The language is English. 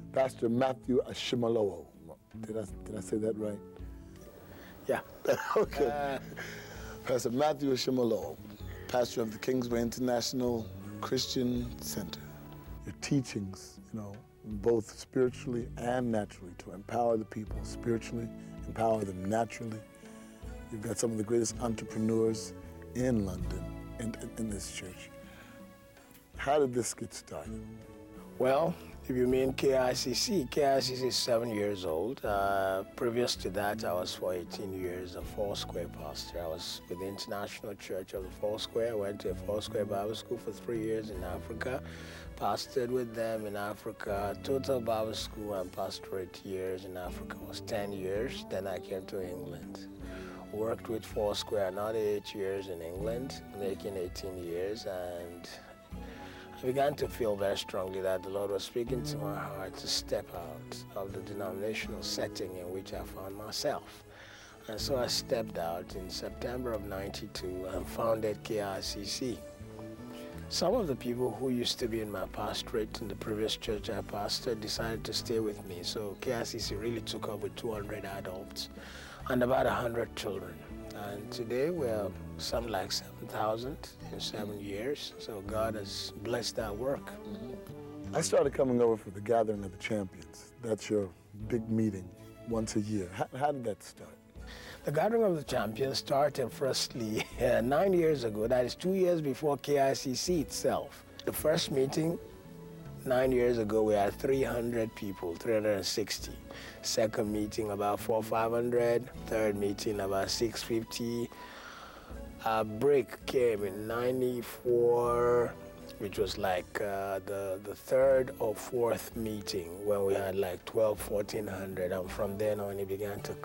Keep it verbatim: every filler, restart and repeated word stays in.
Pastor Matthew Ashimolowo. Did I, did I say that right? Yeah. Okay. Uh, Pastor Matthew Ashimolowo, pastor of the Kingsway International Christian Center. Your teachings, you know, both spiritually and naturally, to empower the people spiritually, empower them naturally. You've got some of the greatest entrepreneurs in London, in, in, in this church. How did this get started? Well, if you mean K I C C, K I C C is seven years old. Uh, previous to that, I was for eighteen years a Foursquare pastor. I was with the International Church of the Foursquare. I went to a Foursquare Bible School for three years in Africa. Pastored with them in Africa. Total Bible School and pastorate years in Africa was ten years. Then I came to England. Worked with Foursquare another eight years in England, making eighteen years, and I began to feel very strongly that the Lord was speaking to my heart to step out of the denominational setting in which I found myself. And so I stepped out in September of ninety-two and founded K I C C. Some of the people who used to be in my pastorate in the previous church I pastored decided to stay with me. So K I C C really took up with two hundred adults and about one hundred children. And today we're something like seven thousand in seven years. So God has blessed our work. I started coming over for the Gathering of the Champions. That's your big meeting once a year. How, how did that start? The Gathering of the Champions started firstly uh, nine years ago. That is two years before K I C C itself. The first meeting, nine years ago, we had three hundred people, three hundred sixty. Second meeting, about four, five hundred. Third meeting, about six fifty. A break came in ninety-four, which was like uh, the, the third or fourth meeting when we had like twelve, fourteen hundred. And from then on, it began to